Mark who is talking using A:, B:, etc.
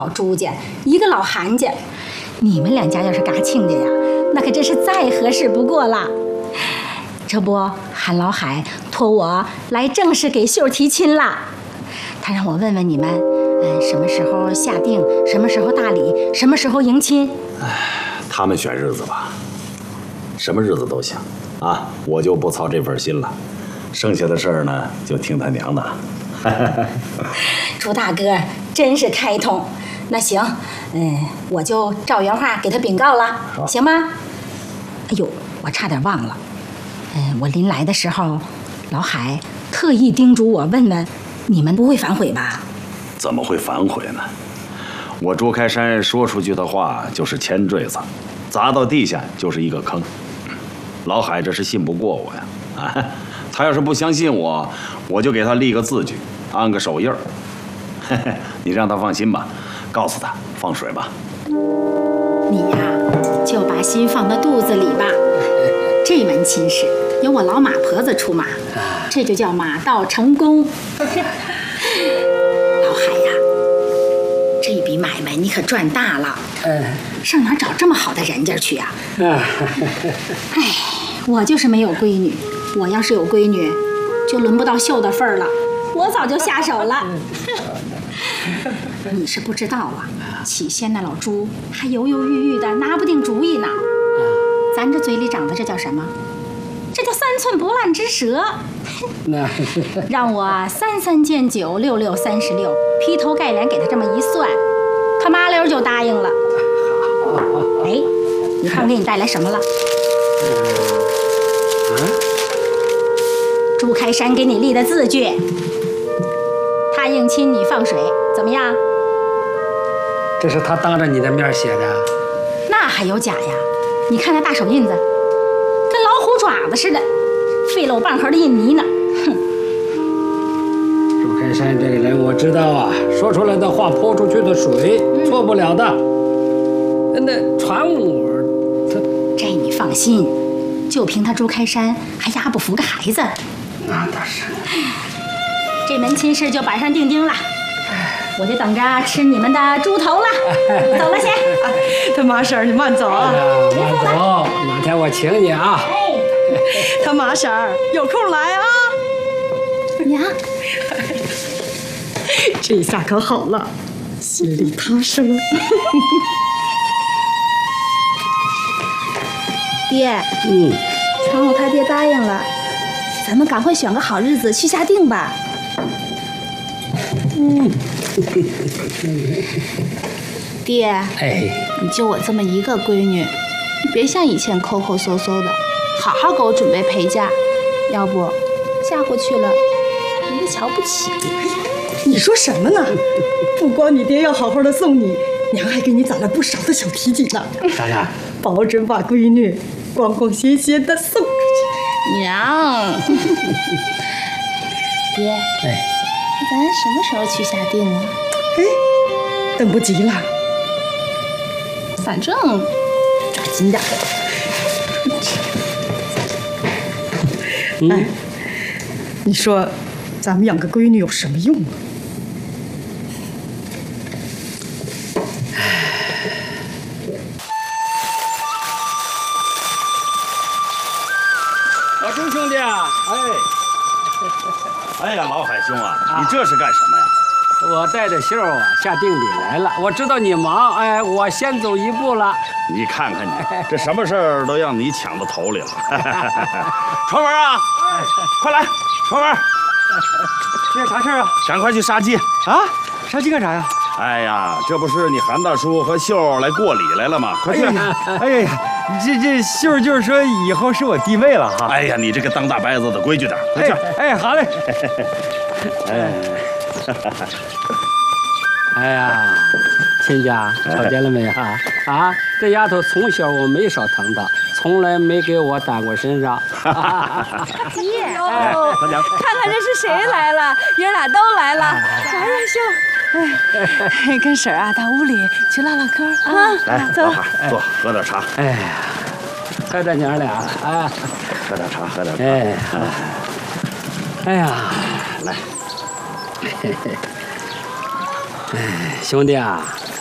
A: 老朱家，一个老韩家，你们两家要是嘎亲家呀，那可真是再合适不过了。这不，韩老海托我来正式给秀提亲了，他让我问问你们，什么时候下定，什么时候大礼，什么时候迎亲。
B: 他们选日子吧，什么日子都行啊，我就不操这份心了。剩下的事儿呢，就听他娘的。
A: 朱大哥真是开通。那行，我就照原话给他禀告了，行吗？哎呦，我差点忘了，我临来的时候，老海特意叮嘱我问问，你们不会反悔吧？
B: 怎么会反悔呢？我朱开山说出去的话就是千坠子，砸到地下就是一个坑。老海这是信不过我呀！啊，他要是不相信我，我就给他立个字据，安个手印儿。你让他放心吧。告诉他放水吧。
A: 你呀，就把心放到肚子里吧。这门亲事由我老马婆子出马，这就叫马到成功。老海呀，这笔买卖你可赚大了。上哪找这么好的人家去呀？我就是没有闺女，我要是有闺女，就轮不到秀的份儿了，我早就下手了。你是不知道啊，起先那老朱还犹犹豫豫的，拿不定主意呢。咱这嘴里长的这叫什么？这叫三寸不烂之舌。让我33见9，66 36，劈头盖脸给他这么一算，他麻溜就答应了。哎，你看我给你带来什么了？朱开山给你立的字据，他应亲你放水，怎么样？
C: 这是他当着你的面写的？
A: 那还有假呀？你看那大手印子，跟老虎爪子似的，费了我半盒的印泥呢。哼！
C: 朱开山这个人我知道啊，说出来的话泼出去的水，错不了的。那传我，
A: 这你放心，就凭他朱开山还压不服个孩子。
C: 那倒是。
A: 这门亲事就板上钉钉了。我就等着吃你们的猪头了，走了先。
D: 他马婶儿，你慢走啊！
C: 慢走，哪天我请你啊！
D: 他马婶儿有空来啊！
A: 娘，
D: 这下可好了，心里踏实了。
E: 爹，传我他爹答应了，咱们赶快选个好日子去下定吧。爹，你就我这么一个闺女，你别像以前抠抠搜搜的，好好给我准备陪嫁，要不嫁过去了，人家瞧不起。
D: 你说什么呢？不光你爹要好好的送你，娘还给你攒了不少的小提锦呢。
C: 当然，
D: 保准把闺女光光鲜鲜的送出去。
E: 娘，爹，咱什么时候去下定啊？
D: 等不及了，
E: 反正抓紧点。
D: 你说咱们养个闺女有什么用啊？
C: 老朱兄弟啊，
B: 哎呀，老海兄啊，你这是干什么呀？
C: 我带着秀啊下定礼来了。我知道你忙，我先走一步了。
B: 你看看你，这什么事儿都让你抢到头里了。传文啊，快来，传文。
F: 这啥事儿啊？
B: 赶快去杀鸡
F: 啊！杀鸡干啥呀？
B: 哎呀，这不是你韩大叔和秀来过礼来了吗？快去！
F: 哎呀，这秀就是说以后是我弟妹了哈。
B: 哎呀，你这个当大伯子的规矩点，快去！
F: 好嘞。
C: 哎呀，亲家瞧见了没啊？这丫头从小我没少疼她，从来没给我打过身上。
E: 爹，
G: 看看这是谁来了，爷俩都来了。来呀，秀，跟婶儿啊到屋里去唠唠嗑啊。
B: 来，
G: 走，
B: 老海，坐，喝点茶。
C: 喝着娘俩
B: 喝点茶，喝点茶。
C: 哎呀，
B: 来。
C: 兄弟啊，